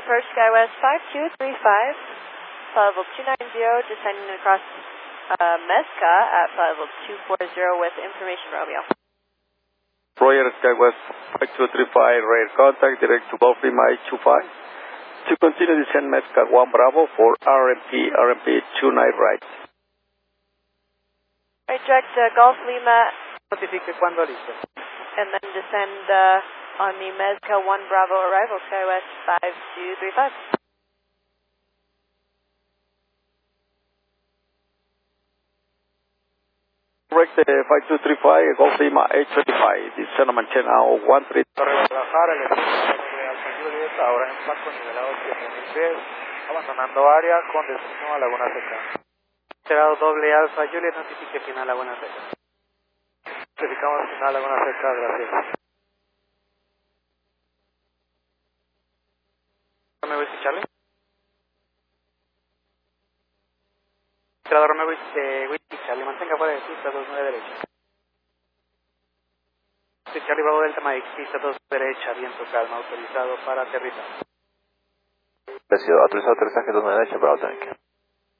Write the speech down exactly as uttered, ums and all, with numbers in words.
approach SkyWest five two three five, flight level two nine zero, descending across uh, Mezca at flight level two four zero with information Romeo. Roger, SkyWest five two three five, radar contact, direct to Golf Lima eight two five. To continue descend Mezca one Bravo for R M P, R M P two nine right. Right, direct uh, Golf Lima. Notifique cuando listo. And then descend uh, on the Mezca one Bravo arrival, SkyWest five two three five. Direct uh, five two three five, Golf Lima eight two five, descend on maintain now one three. Relajar el Alfa Juliet, ahora en flanco nivelado siete mil pies, abandonando área con destino a Laguna Seca. Cerrado doble Alfa Juliet, notifique final Laguna Seca. Notificamos final Laguna Seca, gracias. Romeo Whiskey Charlie. Cerrado Romeo Whiskey Charlie, mantenga fuera de pista dos nueve derecha. Charlie Bravo Delta Mike, pista dos derecha, viento calma, autorizado para aterrizar. Preciso, autorizado aterrizaje dos nueve derecha, Bravo Tank.